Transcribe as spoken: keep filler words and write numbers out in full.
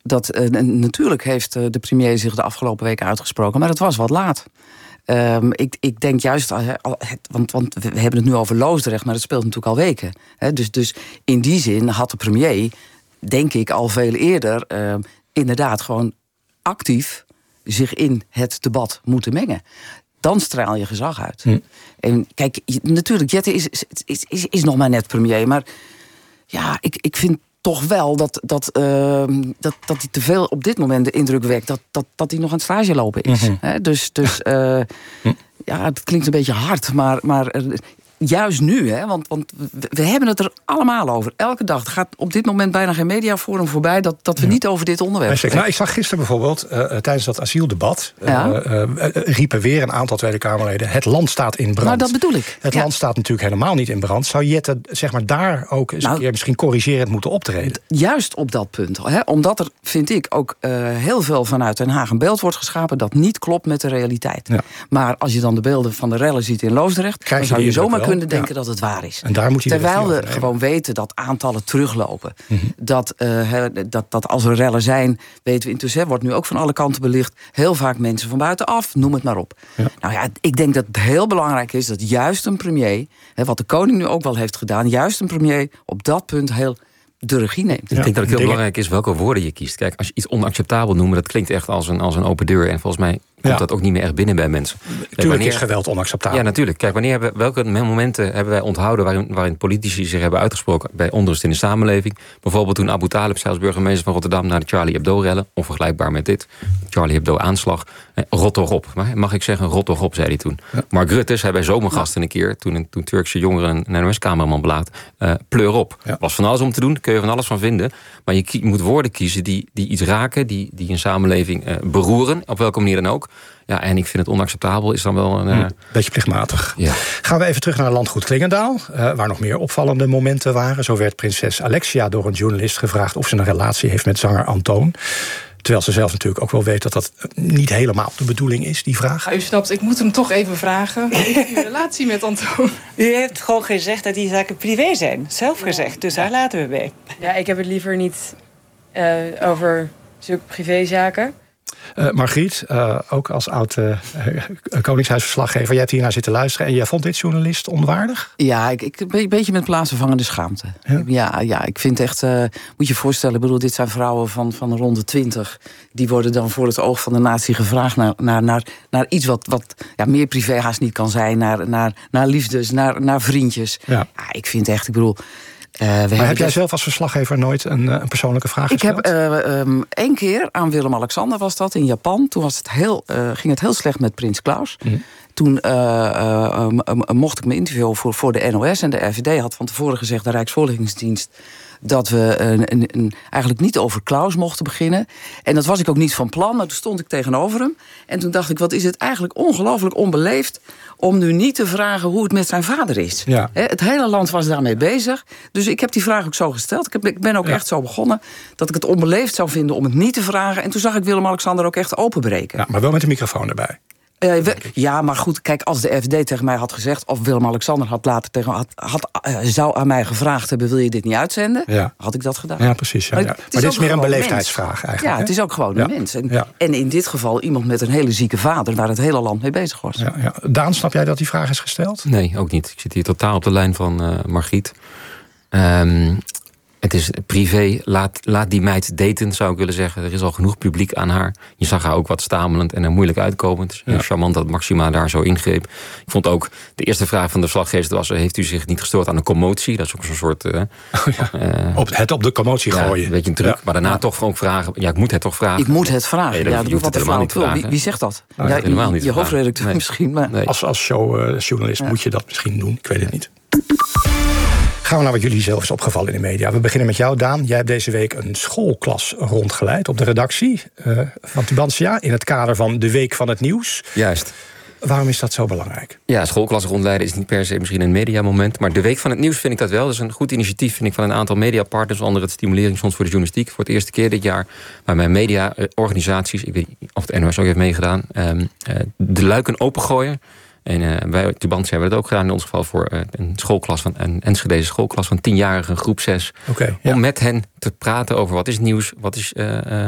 dat uh, natuurlijk heeft uh, de premier zich de afgelopen weken uitgesproken, maar het was wat laat. Um, ik, ik denk juist, uh, want, want we hebben het nu over Loosdrecht, maar het speelt natuurlijk al weken. Hè? Dus, dus in die zin had de premier, denk ik, al veel eerder uh, inderdaad gewoon actief zich in het debat moeten mengen. Dan straal je gezag uit. Hm. En kijk, natuurlijk, Jette is, is, is, is nog maar net premier, maar ja, ik, ik vind toch wel dat, dat, uh, dat, dat hij te veel op dit moment de indruk wekt dat, dat, dat hij nog aan het stage lopen is. Mm-hmm. He, dus dus uh, hm. ja, het klinkt een beetje hard, maar, maar uh, juist nu, hè, want, want we, we hebben het er allemaal over. Elke dag. Er gaat op dit moment bijna geen mediaforum voorbij dat, dat we ja. niet over dit onderwerp spreken. Nou, ik zag gisteren bijvoorbeeld, uh, tijdens dat asieldebat, ja. uh, uh, riepen weer een aantal Tweede Kamerleden, het land staat in brand. Nou, dat bedoel ik. Het ja. land staat natuurlijk helemaal niet in brand. Zou Jette zeg maar, daar ook eens nou, een keer misschien corrigerend moeten optreden? Juist op dat punt. Hè, omdat er, vind ik, ook uh, heel veel vanuit Den Haag een beeld wordt geschapen dat niet klopt met de realiteit. Ja. Maar als je dan de beelden van de rellen ziet in Loosdrecht, Krijg dan zou je zomaar wel. kunnen denken ja. dat het waar is. En daar moet hij Terwijl we gewoon weten dat aantallen teruglopen. Mm-hmm. Dat, uh, dat, dat als er rellen zijn, weten we intussen, wordt nu ook van alle kanten belicht, heel vaak mensen van buitenaf, noem het maar op. Ja. Nou ja, ik denk dat het heel belangrijk is dat juist een premier, hè, wat de koning nu ook wel heeft gedaan, juist een premier op dat punt heel de regie neemt. Ik ja, denk dat het heel belangrijk is welke woorden je kiest. Kijk, als je iets onacceptabel noemt, dat klinkt echt als een, als een open deur. En volgens mij komt ja. dat ook niet meer echt binnen bij mensen. Natuurlijk wanneer, is geweld onacceptabel. Ja, natuurlijk. Kijk, wanneer hebben, welke momenten hebben wij onthouden waarin, waarin politici zich hebben uitgesproken bij onrust in de samenleving? Bijvoorbeeld toen Abu Talib, zelfs burgemeester van Rotterdam, naar de Charlie Hebdo-rellen, onvergelijkbaar met dit, Charlie Hebdo-aanslag, eh, rot toch op. Mag ik zeggen, rot toch op, zei hij toen. Ja. Mark Rutte zei bij Zomergasten een keer, toen, toen Turkse jongeren een N O S-cameraman belaat, uh, pleur op. Ja. Was van alles om te doen, kun je van alles van vinden. Maar je, je moet woorden kiezen die, die iets raken, die, die een samenleving uh, beroeren, op welke manier dan ook. Ja, en ik vind het onacceptabel, is dan wel een... Uh... Beetje plichtmatig. Ja. Gaan we even terug naar Landgoed Klingendaal, uh, waar nog meer opvallende momenten waren. Zo werd prinses Alexia door een journalist gevraagd of ze een relatie heeft met zanger Antoon. Terwijl ze zelf natuurlijk ook wel weet dat dat niet helemaal de bedoeling is, die vraag. Ja, u snapt, ik moet hem toch even vragen. Heeft u een relatie met Antoon? U heeft gewoon gezegd dat die zaken privé zijn. Zelf ja. gezegd, dus daar laten we bij. Ja, ik heb het liever niet uh, over zulke privézaken. Uh, Margriet, uh, ook als oud uh, Koningshuisverslaggever, jij hebt hiernaar zitten luisteren en jij vond dit journalist onwaardig? Ja, ik, ik een beetje met plaatsvervangende schaamte. Ja, ja, ja ik vind echt, uh, moet je je voorstellen, ik bedoel, dit zijn vrouwen van, van rond de twintig. Die worden dan voor het oog van de natie gevraagd naar, naar, naar, naar iets wat, wat ja, meer privé haast niet kan zijn. Naar, naar, naar liefdes, naar, naar vriendjes. Ja. Ja, ik vind echt, ik bedoel... Uh, we maar heb jij zelf als verslaggever nooit een, een persoonlijke vraag gesteld? Ik heb uh, um, één keer aan Willem-Alexander was dat in Japan. Toen was het heel, uh, ging het heel slecht met Prins Klaus. Mm. Toen uh, uh, um, mocht ik me interviewen voor, voor de N O S. En de R V D had van tevoren gezegd, de Rijksvoorlichtingsdienst, dat we een, een, een, eigenlijk niet over Klaus mochten beginnen. En dat was ik ook niet van plan, maar toen stond ik tegenover hem. En toen dacht ik, wat is het eigenlijk ongelooflijk onbeleefd om nu niet te vragen hoe het met zijn vader is. Ja. Het hele land was daarmee bezig. Dus ik heb die vraag ook zo gesteld. Ik, heb, ik ben ook ja. echt zo begonnen dat ik het onbeleefd zou vinden om het niet te vragen. En toen zag ik Willem-Alexander ook echt openbreken. Ja, maar wel met de microfoon erbij. Uh, we, ja, maar goed, kijk, als de R V D tegen mij had gezegd, of Willem-Alexander had later tegen had, had, uh, zou aan mij gevraagd hebben, wil je dit niet uitzenden? Ja. Had ik dat gedaan. Ja, precies. Ja, maar, ja. maar dit is meer een beleefdheidsvraag eigenlijk. Ja, hè? het is ook gewoon een ja. mens. En, ja. en in dit geval iemand met een hele zieke vader, waar het hele land mee bezig was. Ja, ja. Daan, snap jij dat die vraag is gesteld? Nee, ook niet. Ik zit hier totaal op de lijn van uh, Margriet. Um, Het is privé, laat, laat die meid daten, zou ik willen zeggen. Er is al genoeg publiek aan haar. Je zag haar ook wat stamelend en er moeilijk uitkomen. Het is ja. charmant dat Maxima daar zo ingreep. Ik vond ook, de eerste vraag van de verslaggever was, heeft u zich niet gestoord aan een commotie? Dat is ook zo'n soort... Uh, oh ja. uh, op, het op de commotie ja, gooien. Een beetje een truc, ja. maar daarna ja. toch gewoon vragen. Ja, ik moet het toch vragen. Ik moet het vragen. Nee, dat, ja, je hoeft het helemaal niet te vragen. Wie, wie zegt dat? Nou, ja, helemaal niet je hoofdredacteur nee. misschien. Maar... Nee. Als, als showjournalist uh, ja. moet je dat misschien doen. Ik weet het niet. Gaan we naar wat jullie zelf is opgevallen in de media. We beginnen met jou, Daan. Jij hebt deze week een schoolklas rondgeleid op de redactie uh, van Tubantia in het kader van de Week van het Nieuws. Juist. Waarom is dat zo belangrijk? Ja, schoolklassen rondleiden is niet per se misschien een mediamoment. Maar de Week van het Nieuws vind ik dat wel. Dat is een goed initiatief vind ik van een aantal mediapartners, onder het Stimuleringsfonds voor de Journalistiek. Voor het eerste keer dit jaar. Waarbij mediaorganisaties, ik weet niet of de N O S ook heeft meegedaan, um, uh, de luiken opengooien. En uh, bij Tubantia hebben we dat ook gedaan. In ons geval voor uh, een schoolklas van een Enschedeze schoolklas van tienjarigen, groep zes. Okay, ja. Om met hen te praten over wat is nieuws, wat is uh, uh,